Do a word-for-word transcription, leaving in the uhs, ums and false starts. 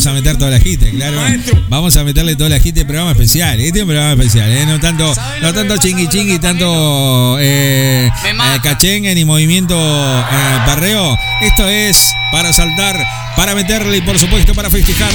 vamos a meter toda la gente, claro. Vamos a meterle toda la gente, programa especial. Este es un programa especial, ¿eh? No tanto, no tanto chingui chingui, tanto eh, eh, cachengue ni movimiento eh, perreo. Esto es para saltar, para meterle y por supuesto para festejar.